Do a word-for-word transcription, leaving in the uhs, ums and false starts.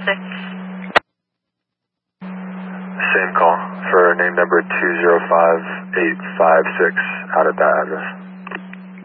six. Same call for name number two zero five eight five six out at that address.